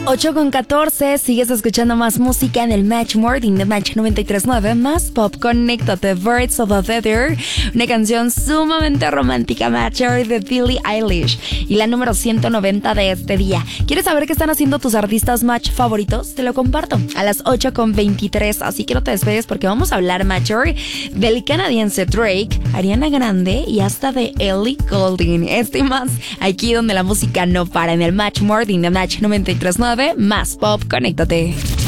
8:14, sigues escuchando más música en el Match Morning de Match 93.9, más pop. Conéctate, Birds of a Feather, una canción sumamente romántica, Matcher, de Billie Eilish, y la número 190 de este día. ¿Quieres saber qué están haciendo tus artistas Match favoritos? Te lo comparto a las 8:23, así que no te despegues porque vamos a hablar, Matcher, del canadiense Drake, Ariana Grande y hasta de Ellie Goulding. Esto y más, aquí donde la música no para, en el Match Morning de Match 93.9, más pop. Conéctate.